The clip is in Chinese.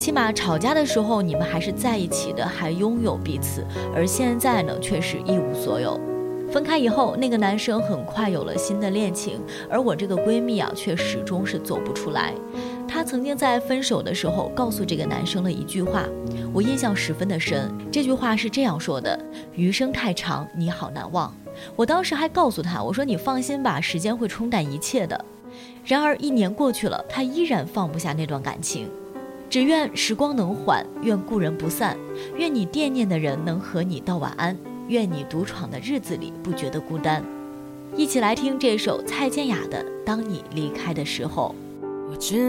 起码吵架的时候你们还是在一起的，还拥有彼此，而现在呢却是一无所有。分开以后，那个男生很快有了新的恋情，而我这个闺蜜啊却始终是走不出来。她曾经在分手的时候告诉这个男生了一句话，我印象十分的深。这句话是这样说的：余生太长，你好难忘。我当时还告诉他，我说你放心吧，时间会冲淡一切的。然而1年过去了，他依然放不下那段感情。只愿时光能缓，愿故人不散，愿你惦念的人能和你道晚安，愿你独闯的日子里不觉得孤单。一起来听这首蔡健雅的《当你离开的时候》。 我知